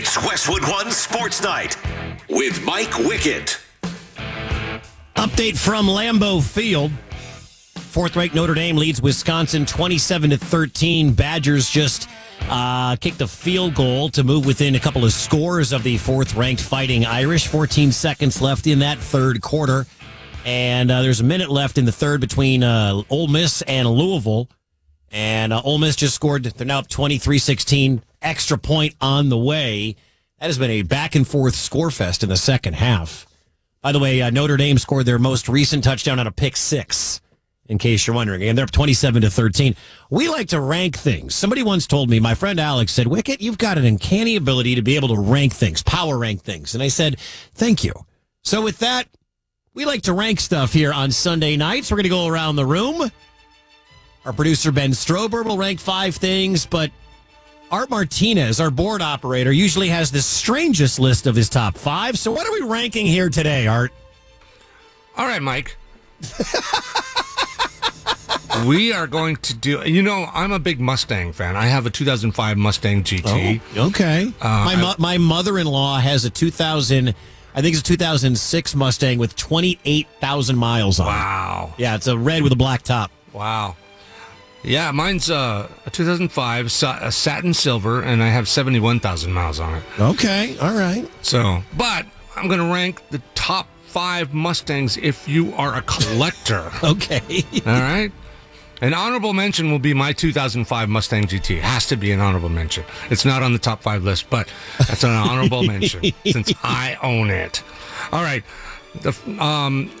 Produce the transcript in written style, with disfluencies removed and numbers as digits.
It's Westwood One Sports Night with Mike Wickett. Update from Lambeau Field. Fourth-ranked Notre Dame leads Wisconsin 27-13. Badgers just kicked a field goal to move within a couple of scores of the fourth-ranked Fighting Irish. 14 seconds left in that third quarter. And there's a minute left in the third between Ole Miss and Louisville. And Ole Miss just scored. They're now up 23-16. Extra point on the way. That has been a back-and-forth score fest in the second half. By the way, Notre Dame scored their most recent touchdown on a pick six, in case you're wondering. And they're up 27-13. We like to rank things. Somebody once told me, my friend Alex said, Wickett, you've got an uncanny ability to be able to rank things, power rank things. And I said, thank you. So with that, we like to rank stuff here on Sunday nights. We're going to go around the room. Our producer, Ben Strober, will rank 5 things, but Art Martinez, our board operator, usually has the strangest list of his top 5. So what are we ranking here today, Art? All right, Mike. We are going to do, I'm a big Mustang fan. I have a 2005 Mustang GT. Oh, okay. My mother-in-law has a 2006 Mustang with 28,000 miles on it. Wow. Yeah, it's a red with a black top. Wow. Yeah, mine's a 2005 a satin silver, and I have 71,000 miles on it. Okay, all right. So, but I'm going to rank the top 5 Mustangs if you are a collector. Okay. All right? An honorable mention will be my 2005 Mustang GT. It has to be an honorable mention. It's not on the top 5 list, but that's an honorable mention since I own it. All right.